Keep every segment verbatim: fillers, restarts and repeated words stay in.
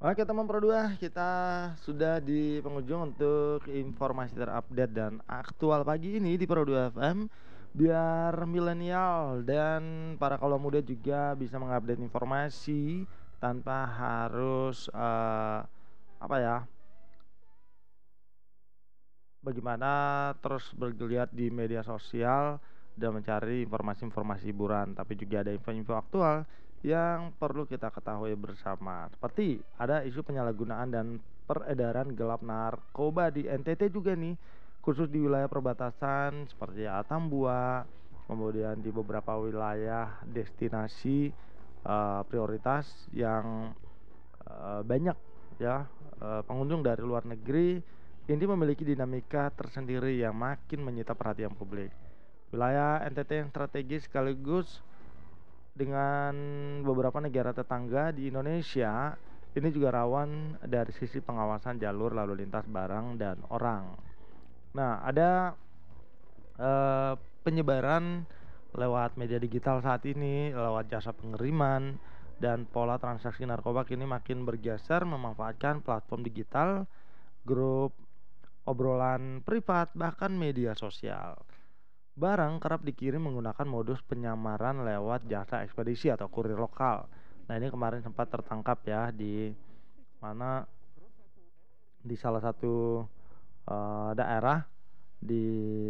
Oke teman Pro dua, kita sudah di penghujung untuk informasi terupdate dan aktual pagi ini di Pro dua F M. Biar milenial dan para kaula muda juga bisa mengupdate informasi tanpa harus eh, apa ya? Bagaimana terus bergeliat di media sosial dan mencari informasi-informasi hiburan, tapi juga ada info-info aktual yang perlu kita ketahui bersama. Seperti ada isu penyalahgunaan dan peredaran gelap narkoba di N T T juga nih, khusus di wilayah perbatasan seperti Atambua, kemudian di beberapa wilayah destinasi eh, prioritas yang eh, banyak ya eh, pengunjung dari luar negeri. Ini memiliki dinamika tersendiri yang makin menyita perhatian publik. Wilayah N T T yang strategis sekaligus dengan beberapa negara tetangga di Indonesia ini juga rawan dari sisi pengawasan jalur lalu lintas barang dan orang. Nah, ada eh, penyebaran lewat media digital saat ini, lewat jasa pengiriman dan pola transaksi narkoba kini makin bergeser memanfaatkan platform digital, grup obrolan privat, bahkan media sosial. Barang kerap dikirim menggunakan modus penyamaran lewat jasa ekspedisi atau kurir lokal. Nah, ini kemarin sempat tertangkap ya di mana di salah satu uh, daerah di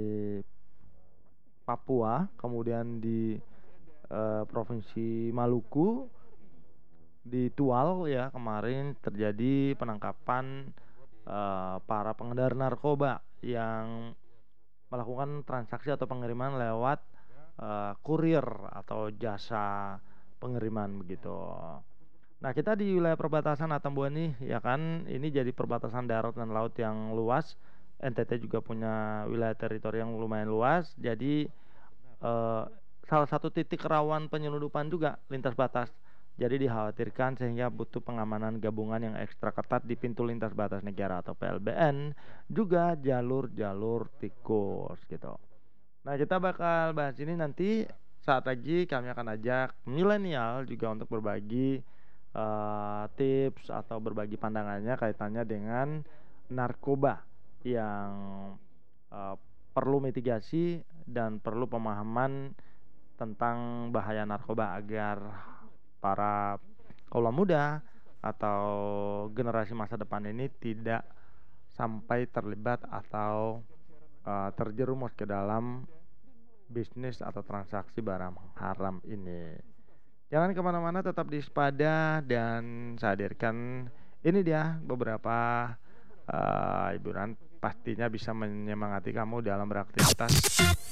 Papua, kemudian di uh, Provinsi Maluku, di Tual ya kemarin terjadi penangkapan uh, para pengedar narkoba yang melakukan transaksi atau pengiriman lewat uh, kurir atau jasa pengiriman begitu. Nah, kita di wilayah perbatasan Atambua nih ya kan, ini jadi perbatasan darat dan laut yang luas. N T T juga punya wilayah teritori yang lumayan luas. Jadi eh, salah satu titik rawan penyelundupan juga lintas batas. Jadi dikhawatirkan sehingga butuh pengamanan gabungan yang ekstra ketat di pintu lintas batas negara atau P L B N, juga jalur-jalur tikus gitu. Nah, kita bakal bahas ini nanti saat lagi kami akan ajak milenial juga untuk berbagi eh, tips atau berbagi pandangannya kaitannya dengan narkoba yang eh, perlu mitigasi dan perlu pemahaman tentang bahaya narkoba agar para kaula muda atau generasi masa depan ini tidak sampai terlibat atau uh, terjerumus ke dalam bisnis atau transaksi barang haram ini. Jangan kemana-mana, tetap di Sepada dan saya hadirkan ini dia beberapa uh, hiburan pastinya bisa menyemangati kamu dalam beraktivitas.